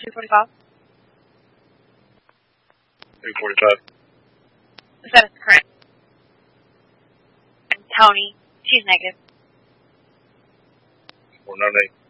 345. 345. The status is current. And Tony, she's negative. 498.